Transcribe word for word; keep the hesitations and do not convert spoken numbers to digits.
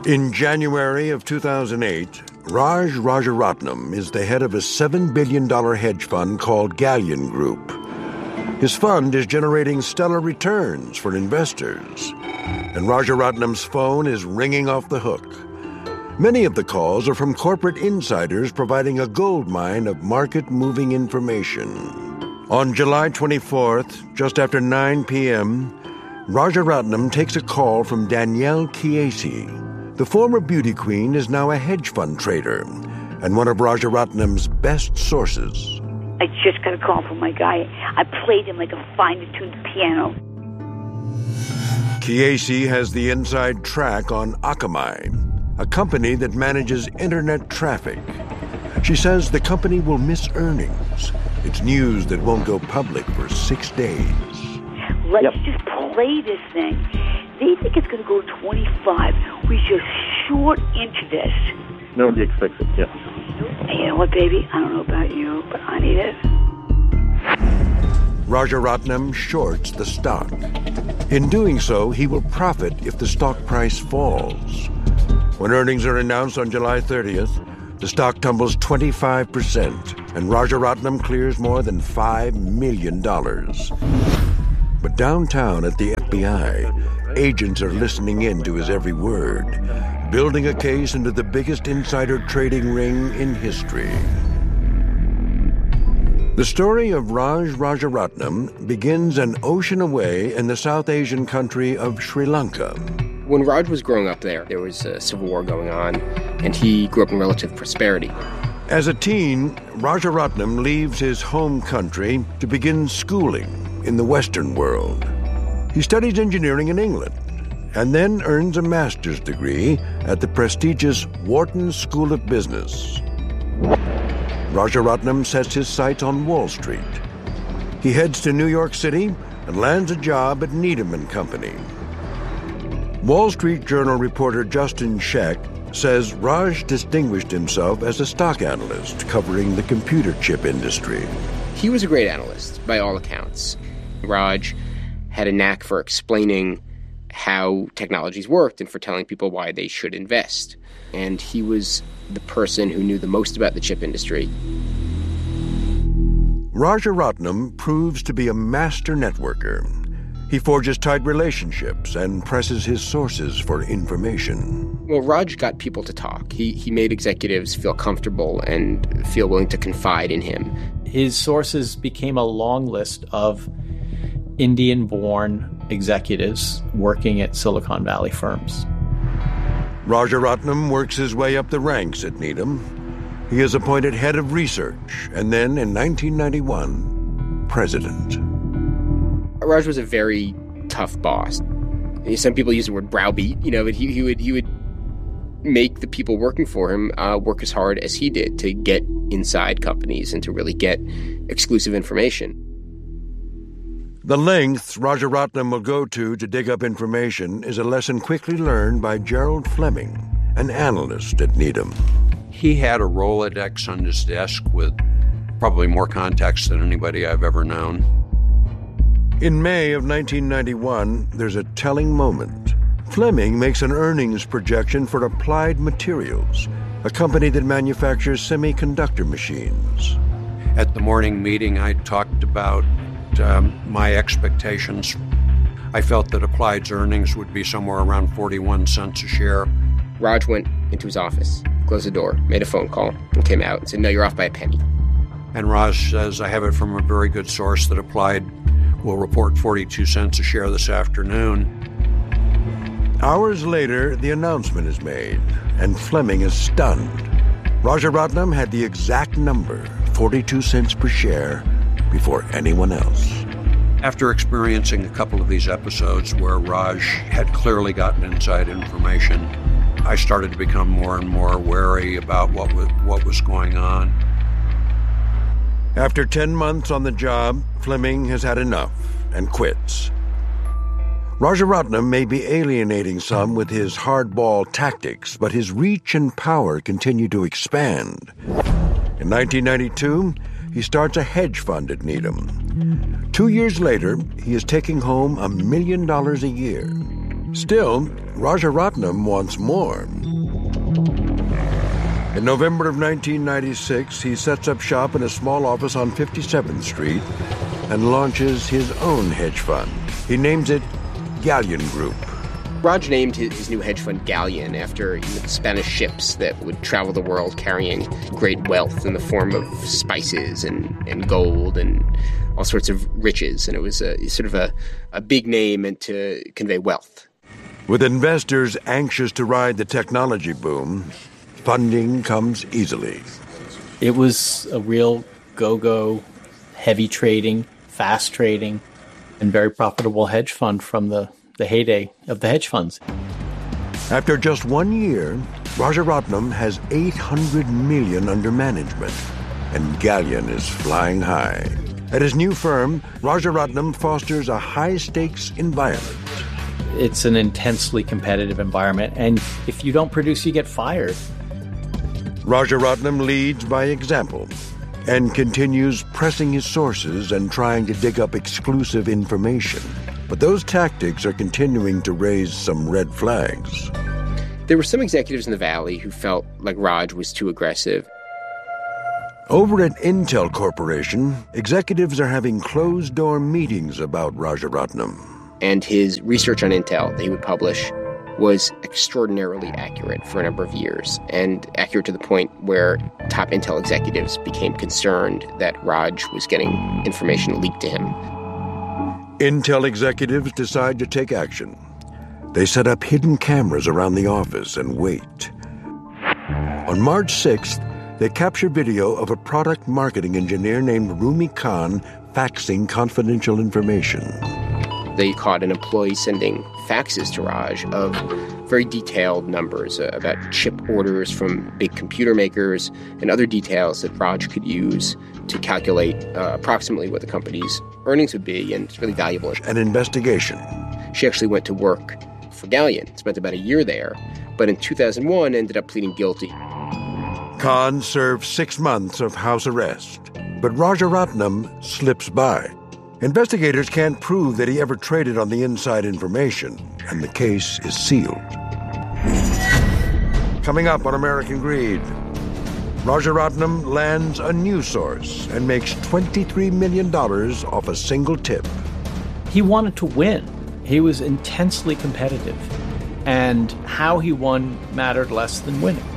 In January of two thousand eight, Raj Rajaratnam is the head of a seven billion dollars hedge fund called Galleon Group. His fund is generating stellar returns for investors, and Rajaratnam's phone is ringing off the hook. Many of the calls are from corporate insiders providing a goldmine of market-moving information. On July twenty-fourth, just after nine p.m., Rajaratnam takes a call from Danielle Chiesi. The former beauty queen is now a hedge fund trader and one of Rajaratnam's best sources. I just got a call from my guy. I played him like a finely tuned piano. Chiesi has the inside track on Akamai, a company that manages internet traffic. She says the company will miss earnings. It's news that won't go public for six days. Let's Yep. just play this thing. They think it's going to go twenty-five. We just short into this. Nobody expects it, yeah. And you know what, baby? I don't know about you, but I need it. Rajaratnam shorts the stock. In doing so, he will profit if the stock price falls. When earnings are announced on July thirtieth, the stock tumbles twenty-five percent, and Rajaratnam clears more than five million dollars. But downtown at the F B I, agents are listening in to his every word, building a case into the biggest insider trading ring in history. The story of Raj Rajaratnam begins an ocean away in the South Asian country of Sri Lanka. When Raj was growing up there, there was a civil war going on, and he grew up in relative prosperity. As a teen, Rajaratnam leaves his home country to begin schooling in the Western world. He studies engineering in England and then earns a master's degree at the prestigious Wharton School of Business. Rajaratnam sets his sights on Wall Street. He heads to New York City and lands a job at Needham and Company. Wall Street Journal reporter Justin Scheck says Raj distinguished himself as a stock analyst covering the computer chip industry. He was a great analyst, by all accounts. Raj had a knack for explaining how technologies worked and for telling people why they should invest. And he was the person who knew the most about the chip industry. Rajaratnam proves to be a master networker. He forges tight relationships and presses his sources for information. Well, Raj got people to talk. He he made executives feel comfortable and feel willing to confide in him. His sources became a long list of Indian-born executives working at Silicon Valley firms. Rajaratnam works his way up the ranks at Needham. He is appointed head of research and then, in nineteen ninety-one, president. Raj was a very tough boss. Some people use the word browbeat, you know, but he, he would he would make the people working for him uh, work as hard as he did to get inside companies and to really get exclusive information. The lengths Rajaratnam will go to to dig up information is a lesson quickly learned by Gerald Fleming, an analyst at Needham. He had a Rolodex on his desk with probably more contacts than anybody I've ever known. In May of nineteen ninety-one, there's a telling moment. Fleming makes an earnings projection for Applied Materials, a company that manufactures semiconductor machines. At the morning meeting, I talked about um, my expectations. I felt that Applied's earnings would be somewhere around forty-one cents a share. Raj went into his office, closed the door, made a phone call, and came out and said, "No, you're off by a penny." And Raj says, "I have it from a very good source that Applied will report forty-two cents a share this afternoon." Hours later, the announcement is made, and Fleming is stunned. Rajaratnam had the exact number, forty-two cents per share, before anyone else. After experiencing a couple of these episodes where Raj had clearly gotten inside information, I started to become more and more wary about what was, what was going on. After ten months on the job, Fleming has had enough and quits. Rajaratnam may be alienating some with his hardball tactics, but his reach and power continue to expand. In nineteen ninety-two, he starts a hedge fund at Needham. Two years later, he is taking home a million dollars a year. Still, Rajaratnam wants more. In November of nineteen ninety-six, he sets up shop in a small office on fifty-seventh Street and launches his own hedge fund. He names it Galleon Group. Raj named his, his new hedge fund Galleon after you know, the Spanish ships that would travel the world carrying great wealth in the form of spices and, and gold and all sorts of riches. And it was a, sort of a, a big name and to convey wealth. With investors anxious to ride the technology boom, funding comes easily. It was a real go-go, heavy trading, fast trading, and very profitable hedge fund from the the heyday of the hedge funds. After just one year, Rajaratnam has eight hundred million dollars under management, and Galleon is flying high. At his new firm, Rajaratnam fosters a high-stakes environment. It's an intensely competitive environment, and if you don't produce, you get fired. Rajaratnam leads by example and continues pressing his sources and trying to dig up exclusive information. But those tactics are continuing to raise some red flags. There were some executives in the Valley who felt like Raj was too aggressive. Over at Intel Corporation, executives are having closed-door meetings about Rajaratnam. And his research on Intel that he would publish was extraordinarily accurate for a number of years, and accurate to the point where top Intel executives became concerned that Raj was getting information leaked to him. Intel executives decide to take action. They set up hidden cameras around the office and wait. On March sixth, they capture video of a product marketing engineer named Rumi Khan faxing confidential information. They caught an employee sending faxes to Raj of very detailed numbers uh, about chip orders from big computer makers and other details that Raj could use to calculate uh, approximately what the company's earnings would be, and it's really valuable. An investigation. She actually went to work for Galleon, spent about a year there, but in two thousand one ended up pleading guilty. Khan served six months of house arrest, but Rajaratnam slips by. Investigators can't prove that he ever traded on the inside information, and the case is sealed. Coming up on American Greed, Rajaratnam lands a new source and makes twenty-three million dollars off a single tip. He wanted to win. He was intensely competitive, and how he won mattered less than winning.